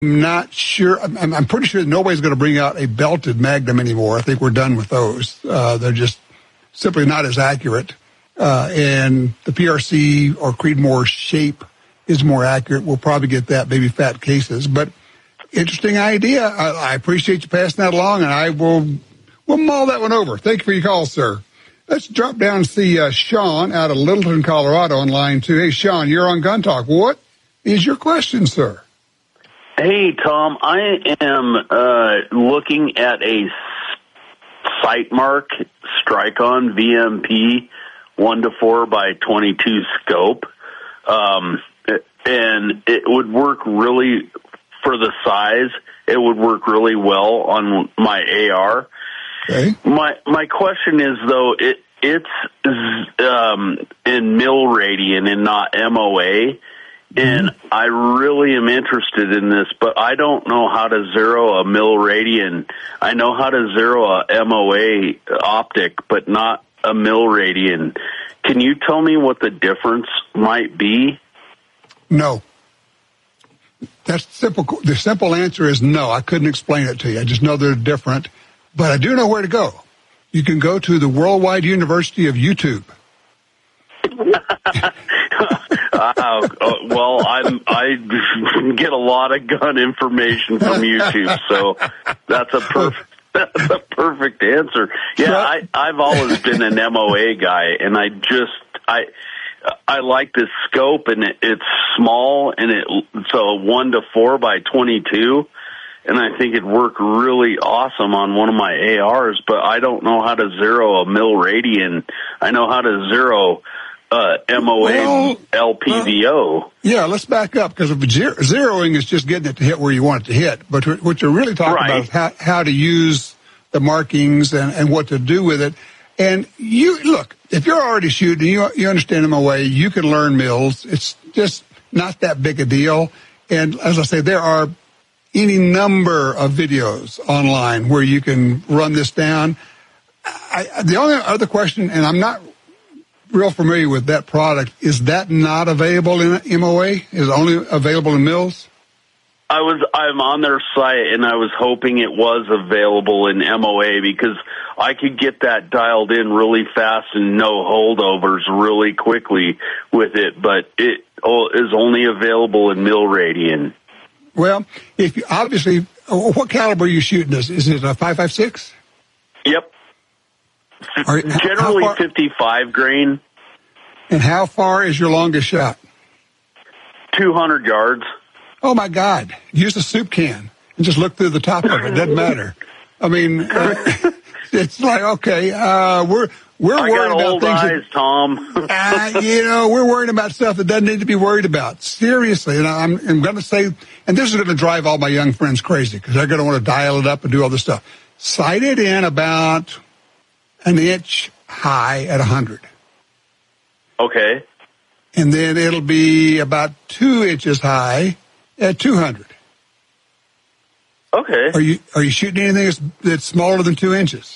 not sure. I'm pretty sure that nobody's going to bring out a belted Magnum anymore. I think we're done with those. They're just simply not as accurate. And the PRC or Creedmoor shape is more accurate. We'll probably get that, baby fat cases. But interesting idea. I appreciate you passing that along, and we'll mull that one over. Thank you for your call, sir. Let's drop down and see Sean out of Littleton, Colorado on line 2. Hey, Sean, you're on Gun Talk. What is your question, sir? Hey, Tom, I am looking at a Sightmark Strike-On VMP 1-4x22 scope, and it would work really, for the size, it would work really well on my AR. Okay. My question is, though, it's in mil radian and not MOA. And I really am interested in this, but I don't know how to zero a mil radian. I know how to zero a MOA optic, but not a mil radian. Can you tell me what the difference might be? No. That's simple. The simple answer is no. I couldn't explain it to you. I just know they're different, but I do know where to go. You can go to the Worldwide University of YouTube. Well, I get a lot of gun information from YouTube, so that's a perfect answer. Yeah, I've always been an MOA guy, and I like this scope, and it's small, and so 1-4x22, and I think it'd work really awesome on one of my ARs, but I don't know how to zero a mil radian. I know how to zero MOA LPVO. Yeah, let's back up, because zeroing is just getting it to hit where you want it to hit. But what you're really talking about is how to use the markings and what to do with it. And you look, if you're already shooting, you understand MOA, you can learn mils. It's just not that big a deal. And as I say, there are any number of videos online where you can run this down. The only other question, and I'm not real familiar with that product, is that not available in MOA? Is it only available in mils? I'm on their site, and I was hoping it was available in MOA, because I could get that dialed in really fast and no holdovers really quickly with it, but it is only available in mil radian. Well, if you, obviously, what caliber are you shooting this? Is it a 5.56? Yep. Generally 55 grain. And how far is your longest shot? 200 yards. Oh, my God. Use a soup can and just look through the top of it. Doesn't matter. I mean, it's like, okay, we're worried about old things. Eyes, Tom. We're worried about stuff that doesn't need to be worried about. Seriously. And I'm going to say, and this is going to drive all my young friends crazy, because they're going to want to dial it up and do all this stuff. Sight it in about an inch high at 100. Okay. And then it'll be about 2 inches high at 200. Okay. Are you shooting anything that's smaller than 2 inches?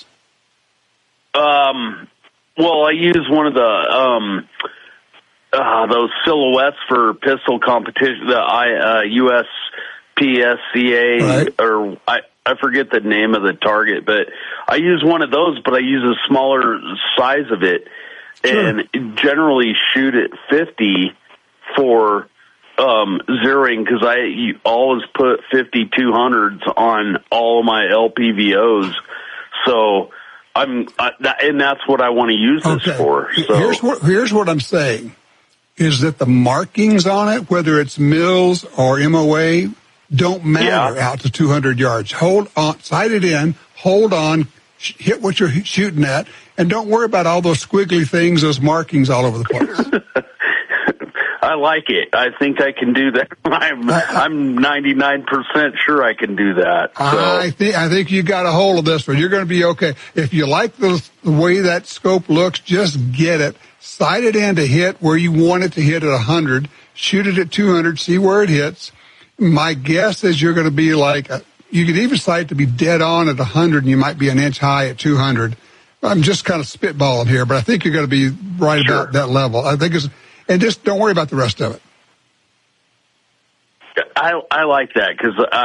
Well, I use one of the those silhouettes for pistol competition, the USPSCA, right. Or I forget the name of the target, but I use one of those, but I use a smaller size of it, sure. And generally shoot at 50 for zeroing, because I always put 5200s on all of my LPVOs, so and that's what I want to use this for. So here's what I'm saying, is that the markings on it, whether it's mils or MOA, don't matter out to 200 yards. Hold on, sight it in, hold on, hit what you're shooting at, and don't worry about all those squiggly things, those markings all over the place. I like it. I think I can do that. I'm 99% sure I can do that. So. I think you got a hold of this one. You're going to be okay. If you like the way that scope looks, just get it. Sight it in to hit where you want it to hit at 100. Shoot it at 200. See where it hits. My guess is you're going to be like, you could even sight to be dead on at 100, and you might be an inch high at 200. I'm just kind of spitballing here, but I think you're going to be right about that level. I think and just don't worry about the rest of it. I like that because